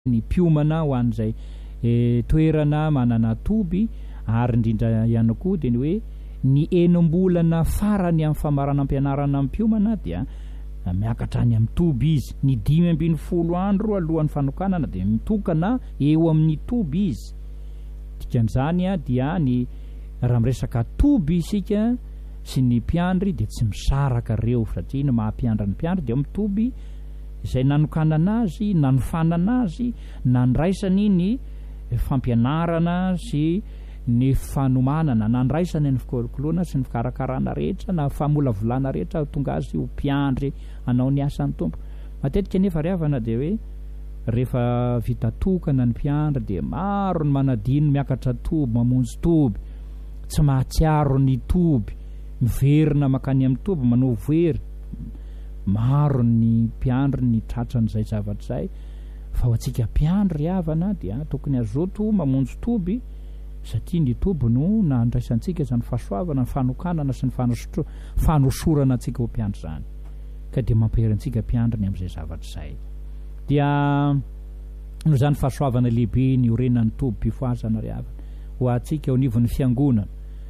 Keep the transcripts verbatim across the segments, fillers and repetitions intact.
ny piomana ho an'izay e, toerana manana toby ary indrindra ihany koa dia ny hoe ny enom-bolana farany amin'ny famarana ampianarana amin'ny piomana dia miakatra any amin'ny toby izy. Ny dimy ambin'ny folo andro alohan'ny fanokanana dia mitokana eo amin'ny toby izy. Dikan'izany a dia ny raha miresaka toby isika sy ny mpiandry dia tsy misaraka reo satria ny mahampiandra ny mpiandry dia mitoby izay nanokanana azy, nanofanana azy, nandraisany ny fampianarana sy ny fanomanana, nandraisany ny fikolokoloana sy ny fikarakarana rehetra na famolavolana rehetra tonga azy ho mpiandry anao ny asan'ny tompo. Matetika nefa riavana dia hoe rehefa vita tokana ny mpiandry dia maro ny manadino miakatra toby, mamonjy toby, tsy mahatsiaro ny toby, miverina makany amin'ny toby, manao very. Maro ny mpiandry ny tratran'izay zavatra izay. Fa ho antsika mpiandry riavana dia tokony azoto mamonjy toby satria ny toby no nandraisantsika izany fahasoavana, ny fanokanana sy ny fanosotro- fanosorana antsika ho mpiandry izany. Ka dia mampihery antsika mpiandry amin'izay zavatra izay. Dia no izany fahasoavana lehibe ny orenan'ny toby mpifoazana riavana ho antsika ho anivon'ny fiangonana.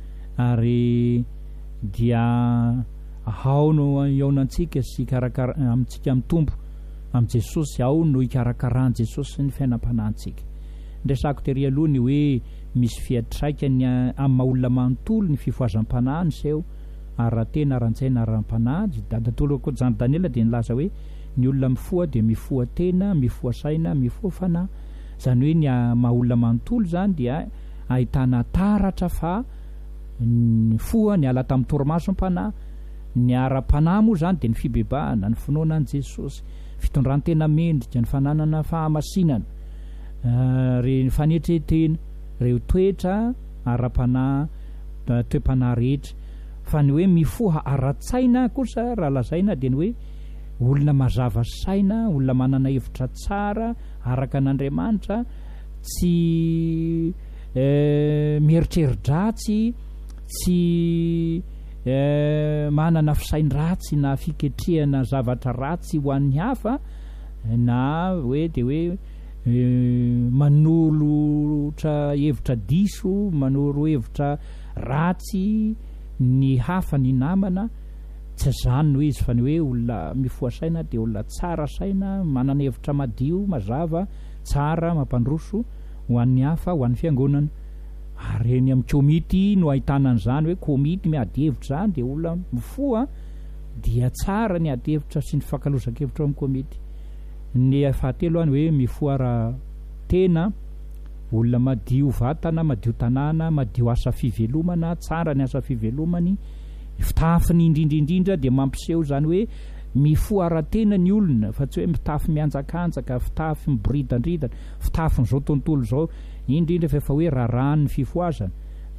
Ary dia ao no iaonantsika sy karakara amintsika amin'ny tompo amin'i Jesosy, ao no ikarakarany Jesosy sy ny fiainam-panahintsika. Ndresako tery aloha ny hoe misy fiatraikany amin'ny maha-olona manontolo ny fifoazam-panahy seho ara-tena ara-tsaina ara-panahy. Dadatolo koa zany Daniela dia nilaza hoe ny olona mifoha dia mifoha tena, mifoha saina, mifoha fanahy. Zany hoe ny maha-olona manontolo zany dia ahitana taratra fa ny foha ny ala tamin'ny torimaso ny-panahy. Ny ara-panahy moa zany dia ny fibebahana, ny finoana an' Jesosy, fitondran-tena mendrika, ny fananana fahamasinana, ny fanetretena, ireo toetra ara-panahy, toe-panahy rehetra. Fa ny hoe mifoha ara-tsaina kosa raha lazaina dia ny hoe olona mazava saina, olona manana hevitra tsara araka an'Andriamanitra, tsy mieritreri-dratsy, tsy manana fisain-dratsy na fiketrehana zavatra ratsy ho an'ny hafa, na hoe dia hoe manolotra hevitra diso, manoro hevitra ratsy ny hafa ny namana. Tsy zany no izy fa ny hoe olona mifoha saina dia olona tsara saina, manana hevitra madio, mazava, tsara, mampandroso ho an'ny hafa, ho an'ny fiangonana. Ary ny amin'ny komity no ahitana an'izany hoe komity miady hevitra zany dia olona mifoha dia tsara ny ady hevitra sy ny fankalozan-kevitra ao amin'ny komity. Ny fahatelo any hoe mifoha ara-tena, olona madio vatana, madio tanàna, madio asa fivelomana, tsara ny asa fivelomany, fitafiny indrindraindrindra dia mampiseho zany hoe mifoha ara-tena ny olona, fa tsy hoe mitafy mianjakanjaka, fitafy miboridandridana, fitafy n'izao tontolo izao indrindra fa efa hoe raharahany ny fifoazana.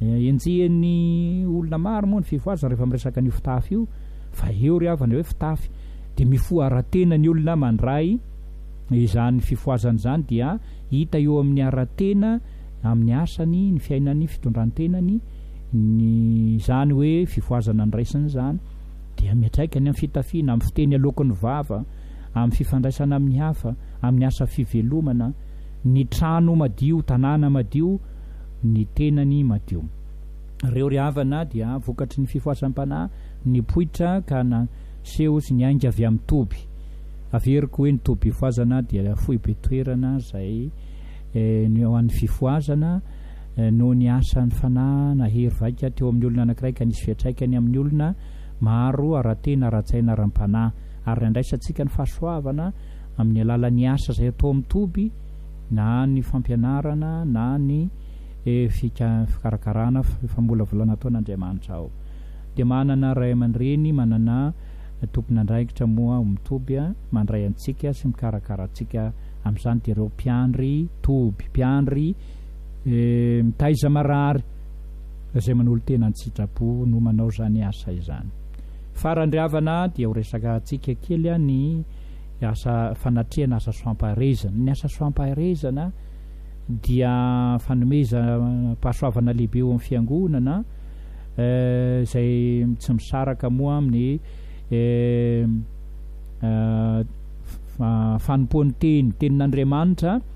Enjehan'ny olona maro moa ny fifoazana rehefa miresaka an'io fitafy io, fa eo riavana hoe fitafy. Dia mifoha ara-tena ny olona mandray izany fifoazana izany dia hita eo amin'ny ara-tena, amin'ny asany, ny fiainany, fitondran-tenany, ny zany hoe fifoazana andraisany zany. Dia miatraikany amin'ny fitafiana, amin'ny fiteny alokon'ny vava, amin'ny fifandraisana amin'ny hafa, amin'ny asa fivelomana, ny trano madio, tanàna madio, ny tenany madio. Reo riavana dia vokatry ny fifoazam-panahy, ny poitra ka na seho sy ny ainga avy amin'ny toby. Averiko hoe ny toby fifoazana dia fohy be toerana izay ny ao an'ny fifoazana noho ny asan'ny fanahy na hery vaika teo amin'ny olona anankiray ka nisy fiatraikany amin'ny olona maro ara-tena, ara-tsaina, ara-panahy. Ary andraisantsika ny fahasoavana amin'ny alalan'ny asa izay atao amin'ny toby, na ny fampianarana, na ny fikarakarana, famolavolana atao n'Andriamanitra ao. Dia manana ray aman-dreny, manana tompon'andraikitra moa mitoby mandray antsika sy mikarakara antsika amin'izany dia ireo mpiandry toby, mpiandry mitaiza marary izay manolo tena ny sitrapo no manao zany asa izany. Farandriavana dia ho resaka antsika kely ny asa fanatrehana asa soampaharezana. Ny asa soampaharezana dia fanomeza pahasoavana lehibe eo amin'ny fiangonana izay tsy misaraka moa amin'ny fanompoan'ny teny tenin'Andriamanitra